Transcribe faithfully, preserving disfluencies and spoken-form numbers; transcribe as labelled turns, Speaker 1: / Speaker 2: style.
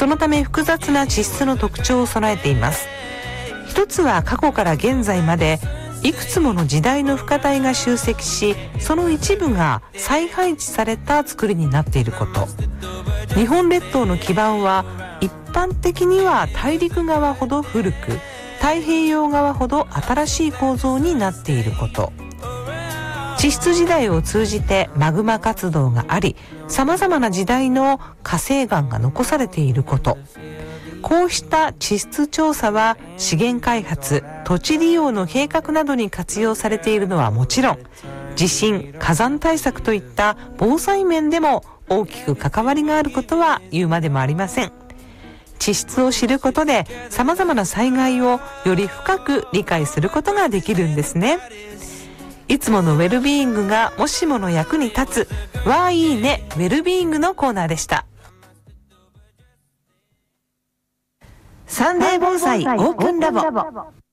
Speaker 1: そのため複雑な地質の特徴を備えています。一つは過去から現在までいくつもの時代の深帯が集積し、その一部が再配置された作りになっていること。日本列島の基盤は一般的には大陸側ほど古く、太平洋側ほど新しい構造になっていること。地質時代を通じてマグマ活動があり、様々な時代の火成岩が残されていること。こうした地質調査は資源開発、土地利用の計画などに活用されているのはもちろん、地震、火山対策といった防災面でも大きく関わりがあることは言うまでもありません。地質を知ることで様々な災害をより深く理解することができるんですね。いつものウェルビーイングがもしもの役に立つ、わーいいねウェルビーイングのコーナーでした。サンデー防災オープンラボ。